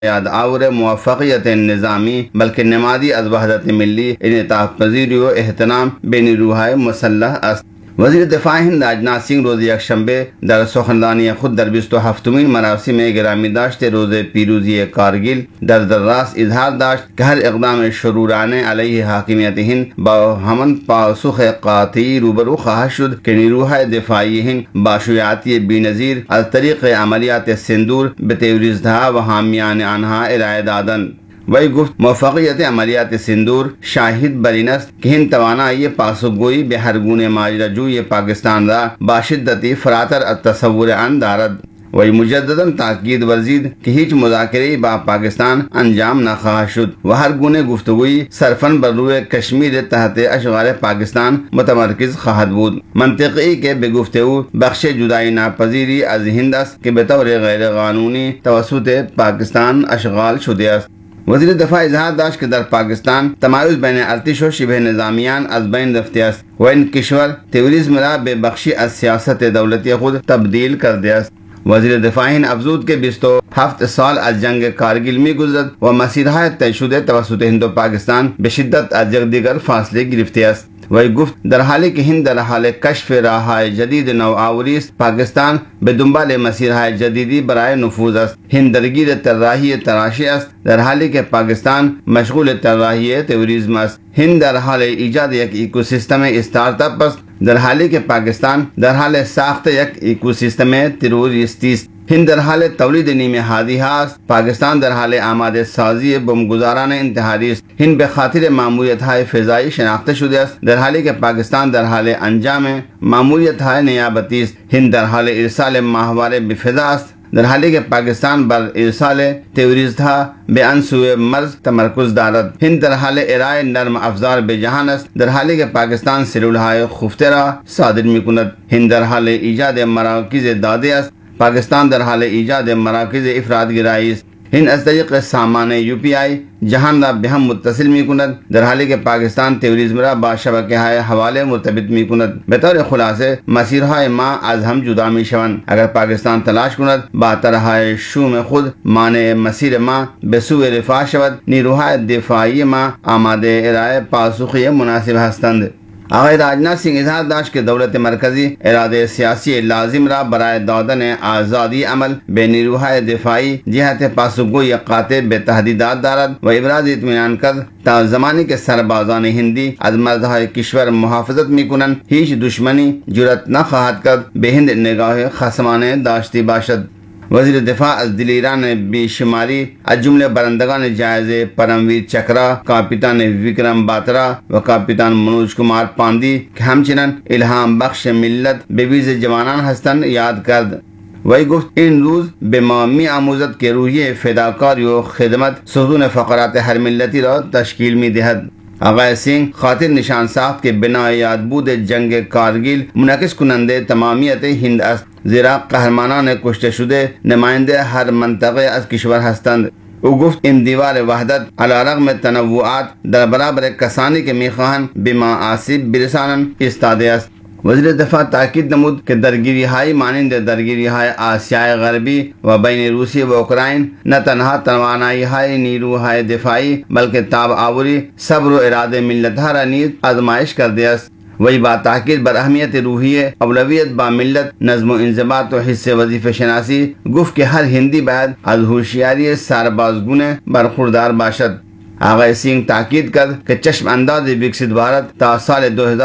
याद आवर मुवफ़्फ़क़ियत निज़ामी बल्कि नमादी अज़ वहदत मिल्ली इन्इताफ़ पज़ीरी व एहतराम बेनीरूहाय मुसल्लह अस्त। वज़ीर दिफ़ा हिंद राजनाथ सिंह रोज़ यकशंबे दर सुख़नदानी खुद दर 27वीं मरासिम गिरामी दाश्त रोज़ पीरूज़ी कारगिल दर दर्रास इजहार दाश्त कि हर इक़दाम शुरूराने अलैहि हाकिमियत हिंद बाहमन पासुख़ क़ाती रूबरू ख़्वाह शुद कि नीरूहाय दिफ़ाई हिंद बाशुयाती बेनज़ीर अज़ तरीक़ अमलियात सिंदूर बेतेवरिज़दहा व हामियान आनहा इराए दादन। वही गुफ्त मुवफ़्फ़क़ियत अमलियात सिंदूर शाहिद बरिनस कि हिंद तवाना ये पासुगोई बेहरगुने माजराजू ये पाकिस्तान रा बाशिद्दती फरातर तसव्वुर अन दारद। वही मुजद्ददन ताकीद वर्जीद कि हिच मुज़ाकरे बा पाकिस्तान अंजाम न ख़्वाह शुद व हर गुने गुफ्तगुई सरफन बरूए कश्मीर तहत अशगार पाकिस्तान मुतमरकिज़ ख़्वाहद बूद। मंतिक़ी के बेगुफ्तगू बख्श जुदाई नापज़ीरी अज़ हिंद अस्त कि बतौर गैर क़ानूनी तवस्सुत पाकिस्तान अशगाल शुदे अस्त। वज़ीर दफ़ा इजहार दाश्त कि दर पाकिस्तान तमायुज़ बैन अर्तिश व शिबह निज़ामियान अज़ बैन रफ्ते अस्त व इन किश्वर तेवरिज़्म रा बेबख्शी अज़ सियासत दौलती खुद तब्दील कर दे अस्त। वज़ीर दिफ़ा हिंद अफजूद के 27 साल अज़ जंग कारगिल में गुज़रत व मसीरहाय तयशुदे तवस्सुत हिंदो पाकिस्तान बेशिद्दत अज़ यकदीगर फासले गिरफ्ते अस्त। वही गुफ्त दर हाल कि हिंद दर हाल कश्फ राहाय जदीद नौ आवरीस पाकिस्तान बेदुम्बाल मसीरहाय जदीदी बराए नफूज अस्त। हिंद दरगीर तर्राही तराशी अस्त दर हाल के पाकिस्तान मशगूल तर्राही तेवरिज़्म अस्त। हिंद दर हाल ईजाद एक इकोसिस्टम स्टार्टअप अस्त दर हाल के पाकिस्तान दर हाल साख्त एक इकोसिस्टम तिरोरिस्ती। हिंद दर हाल तौलीद नीम हादिहास पाकिस्तान दर हाल आमादे साजी बमगुजारान इंतहारी। हिंद बेखातिर मामूलियत हाय फ़िज़ाई शनाख्त शुदे दर हाल के पाकिस्तान दर हाल अंजाम मामूलियत हाय नियाबती। हिंद दर हाल इरसाल माहवार बेफ़िज़ा दर हाल के पाकिस्तान बर इरसाल तेवरिज़दहा बेअनसुए मर्ज तमरकुज़ दारद। हिंद दर हाल इराए नर्म अफजार बेजहान अस्त दर हाल के पाकिस्तान सिरुलहाय खुफ्तरा सादिर मिकुनत। हिंद दर हाल ईजाद मराकिज़ दादे अस्त पाकिस्तान दर हाल ईजाद मराकिज़ इफ़राद गिराइस। हिंद अज़ तरीक़ सामान UPI जहान रा बेहम मुत्तसिल मिकुनत दर हाल के पाकिस्तान तेवरिज़्म रा बाशबके हवाले मुर्तबित मिकुनत। बतौर खुलासे मसीरहाय माँ अज़ हम जुदा मिशवन अगर पाकिस्तान तलाश कुनत बातरहाय शू में खुद माने मसीर माँ बेसुए रिफा शवद नीरूहाय दिफाई माँ आमादे इराए पासुख़ी मुनासिब हस्तंद। आगे राजनाथ सिंह इजहार दाश्त के दौलत मरकजी इरादे सियासी लाजिम रा बराए दादन आज़ादी अमल बेनीरूहाय दिफाई जिहत पासुगोई क़ाते बेतहदीदात दारद व इबराज इत्मीनान कर ता ज़माने के सरबाजान हिंदी अज़ मर्दहाय किश्वर मुहाफ़ज़त मिकुनन हीच दुश्मनी जुरत न ख़्वाहद कर बेहिंद निगाह खसमाने दाश्ती बाशद। वज़ीर दिफ़ा अज़ दिलीरान बेशुमारी अजुमले बरंदगान जायज़े परमवीर चक्रा कापितान विक्रम बात्रा व कापितान मनोज कुमार पांदी के हमचनन इल्हाम बख्श मिल्लत बेवीज़ जवानान हस्तन याद करद। वही गुफ्त इन रोज़ बेमामी आमोजत के रूहिए फ़िदाकारी व खिदमत सुजून फ़क़रात हर मिल्लती रा तश्कील में देहद। आग़ाज़ सिंह खातिर निशान साख्त के बिना यादबूद जंग कारगिल मुनक़िस कुनंदे तमामियत हिंद अस्त ज़िरा कहरमाना ने कुश्ते शुदे नुमाइंदे हर मंतक़े अज़ किश्वर हस्तंद। उगुफ्त इन दीवार वहदत अला रग़म तनव्वुआत दर बराबर कसानी के मीख़ान बिमा आसिब बिरसानन इस्तादे अस्त। वज़ीर दफ़ा ताकीद नमूद के दरगिरी हाई मानिंद दरगिरी हाय आसियाए गरबी व बैन रूसी व उक्राइन न तनहा तवानाई हाय नीरू हाय दिफाई बल्कि ताब आवरी सब्र व इरादे मिल्लत हर नीत आजमाइश कर दे अस्त। वही बात ताकीद बर अहमियत रूहिए अवलवियत बा मिल्लत नज़्म इंज़बात व हिस्से वजीफ़े शनासी गुफ़ के हर हिंदी बैद अज़ होशियारी सारबाज गुने बरखुरदार बाशद। आग़ाज़ सिंह ताकीद कर के चश्म अंदाज विकसित भारत ता साल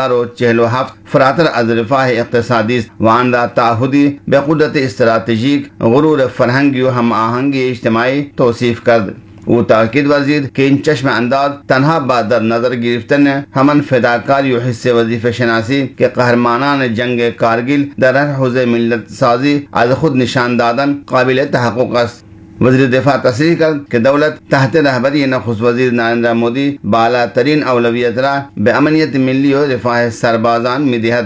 2047 फरातर अज़ रिफ़ाह इक़्तिसादी वान रा ताहुदी बेक़ुदरत स्ट्राटेजिक गुरूर फरहंगी व हम आहंगी इज्तिमाई तौसीफ़ कर। वो ताकीद वर्जीद कि इन चश्म अंदाज तनहा बादर नजर गिरफ्तन हमन फिदाकारी व हिस्से वजीफ़े शनासी के कहरमानान जंग कारगिल दर हर हुज़े मिल्लत साजी अज़ खुद निशान दादन काबिल तहक़्क़ुक़ अस्त। वज़ीर दिफ़ा तस्रीह कर कि दौलत तहत रहबरी नख़ुस वज़ीर नरेंद्र मोदी बाला तरीन अवलवियत रा बेअमनियत मिली और रिफ़ाह सरबाजान में देहद।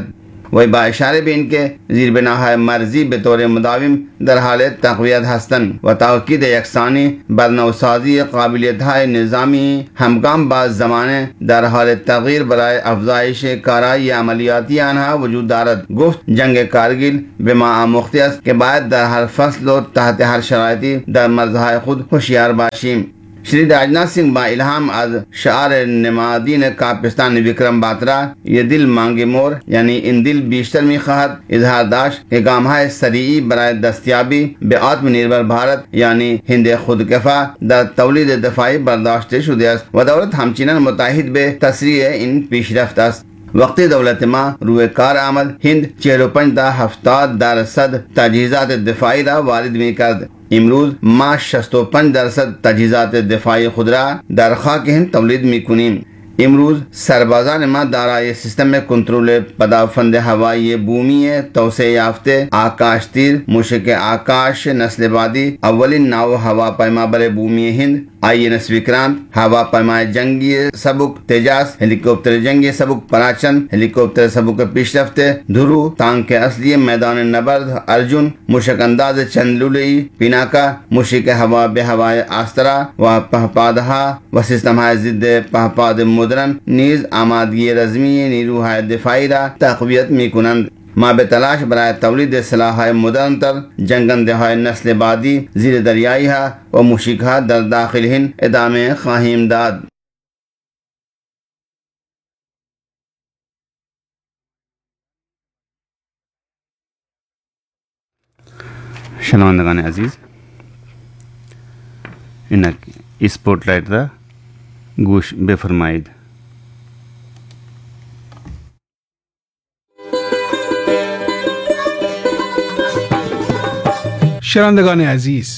वही बाइशारे भी इनके जीर बिना मर्जी बतौर मुदाविम दर हाल तक़वियत हस्तन व ताक़ीद यकसानी बरनौसाजी काबिलियत निज़ामी हमकाम बाज़ ज़माने दर हाल तग़यीर बराए अफजाइश काराई अमलियाती आनहा वजूद दारत गुफ्त जंग कारगिल बिमा मुख्तियस के बाद दर हर फसल और तहत हर शराइती दर मर्ज़हाए खुद होशियार बाशीम श्री राजनाथ सिंह बा इल्हाम आज शार नमादीन कापिस्तान विक्रम बात्रा ये दिल मांगे मोर यानी इन दिल बीशतर में खहत इजहार दाश के गामहा सरीई बराए दस्तियाबी बे आत्मनिर्भर भारत यानी हिंद खुद कफा द तौलीद दफाई बर्दाश्त शुदस व दौलत हमचिनन मुताहिद बे तस्रीह इन पेशरफ्त वक्ती दौलत मा रुए कार आमद हिंद 0.70% तजीज़ात दिफाई रा वारिद में करद इमरूज मा 65% तजीज़ात दिफाई खुदरा दरखा के हिंद तौलीद में कुनीम इमरूज सरबाजान मा दारा ये सिस्टम में कंट्रोल पदाफंद हवाई भूमि तोसे याफ्ते आकाश तीर मुशिक आकाश नस्लबादी अव्वलिन नाव हवा पैमा बरे भूमि हिंद INS विक्रांत हवा पैमाए जंगी सबुक तेजास हेलीकॉप्टर जंगी सबुक पराचन हेलीकॉप्टर सबुक पेशरफ्ते धुरु तांग के असली मैदान नबर्द अर्जुन मुशक अंदाज चंदलुलई पिनाका मुशिक हवा बेहवाए आस्तरा व पहपादहा व सिस्टम जिद पहपाद मुदरन नीज आमादगी रजमी नीरू दिफाई रा तक़वियत में कुनंद माँ बेतलाश बराए तौलीद सलाह मुदंतर जंगन दहाय नस्लबादी जीर दरियाई हा व मुशिका दर दाखिल हिंद इदामे खाहिम दाद शनवंदगान अजीज इनक स्पॉटलाइट दा गोश बेफरमाइद शरानदगान अजीज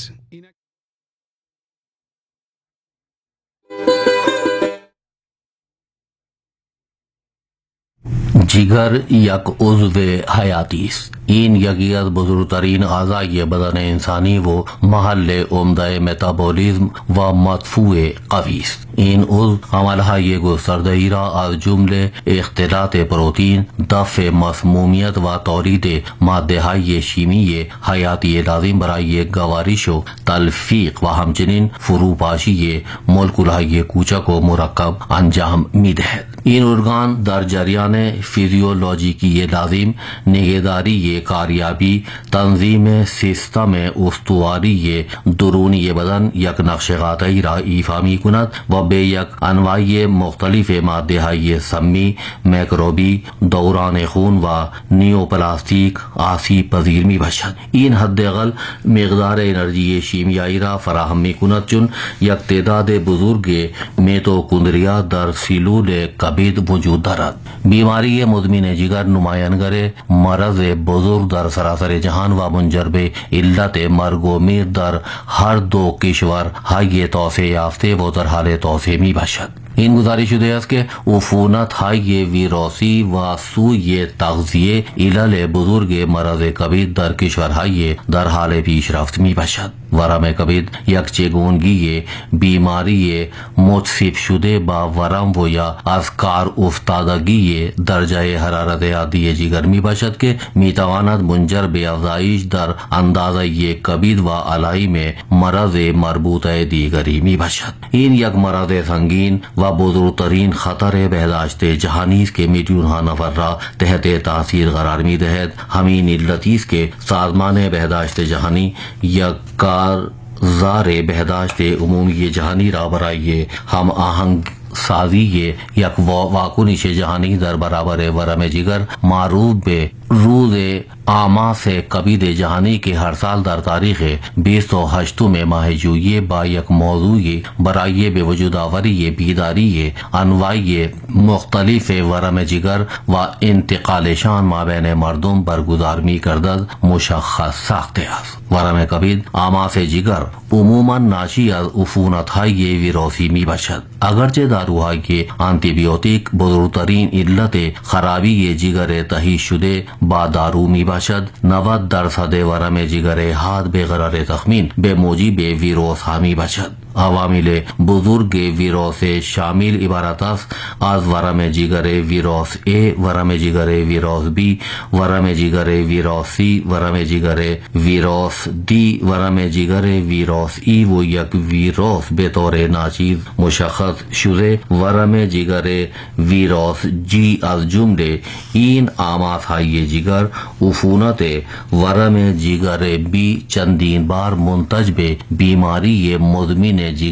जिगर यक उज़्व हयातीस इन यकीयत बुजुर्गतरीन आज़ा ये बदन इंसानी वो महल उम्दा मेटाबॉलिज्म व मदफूए कवीस इन उज़्व अमलहा ये गुस्तरदईरा आज जुमले इख्तिलात प्रोटीन दफ़ मसमूमियत व तौरीद मादे शीमी हयाती लाजिम बराई गवारिशो तलफीक व हमचनिन फरूपाशी मुल्कुल कूचक व मुरक्कब अंजाम मिदहद इन उर्गान दर जरियान फिजियोलॉजी की ये लाजिम निगेदारी ये कारियाबी तंजीम सिस्टम उस्तुवारी ये दुरूनी ये बदन यक नक्शगातई रा ईफामी कुनत व बेयक अनवाई मुख्तलिफ मादे ये सम्मी मैक्रोबी दौरान खून व नियोप्लास्टिक आसी पजीरमी बशद इन हद्दगल मकदार एनर्जी ये शीमियाई रा फराहमी कुनत चुन यक तेदाद बुजुर्ग मेटोकॉन्ड्रिया दर सिलूल कबीद वजूद दरद बीमारी ये मुदमिन जिगर नुमायन करे मरज बुजुर्ग दर सरासर जहान व मुंजरबे इल्लत मरगो मीर दर हर दो किश्वर हाई तोसे याफ्ते वो दर हाल तोसे मी बशद इन गुजारिश के उफूनत हाई ये वीरोसी व सू ये तगजिए इलल बुजुर्ग मरज कबीद दर किश्वर हाई दर हाल पीशरफ्त मी बशद वरम कबीद यकचेगूनगी ये बीमारी ये मुतसिफ शुदे बा वरम वो या अजकार उफ्तादगी ये दर्जाए हरारत आदि जिगर मी बशद के मीतवानत मुंजर बेअफजाइश दर अंदाजा ये कबीद व अलाई में मरज मरबूत दीगरी मी बशद इन यक मरज संगीन व बुजुर्गतरीन खतर बहदाश्त जहानीस के मिट्यूनहा नफर्रा तहत तासीर करार मी दहद हमीन इल्लतीस के साजमान बहदाश्त जहानी यकार ज़ारे बहदाश्त उमूमी जहानी राबराइये हम आहंग साजी ये यक वाकुनिश जहानी दर बराबर वरम जिगर मारूफ बे रूज आमा से कबीद जहानी के हर साल दर तारीख 2008 में माह जूये बायक मौजूए बराइये बेवजूदावरी ये बीदारी ये अनवाई मुख्तलिफ वरम जिगर व इंतकाल शान माबैन मर्दुम बरगुजारमी करदद मुशख्खस साख्तियास वरम कबीद आमा से जिगर उमूमन नाशी अज उफूनत ये विरोसी मी बशद अगरचे दारूहा के एंटीबायोटिक बुजुर्गतरीन इल्लत खराबी ये जिगर तही शुदे बादारू मी बशद 90% वरम जिगर हाथ बेगरार तखमीन बेमोजी बे विरोस हामी बशद अवामिले बुजुर्ग वीरोस शामिल इबारत است از ورم جگر ویروس A، ورم جگر ویروس B، ورم جگر ویروس C، ورم جگر ویروس D، ورم جگر ویروس E و یک ویروس به طور ناچیز مشخص شده. ورم جگر ویروس G از جمله این اعماق های جگر عفونت ورم جگر B چندین بار منتج به بیماری مزمن جگر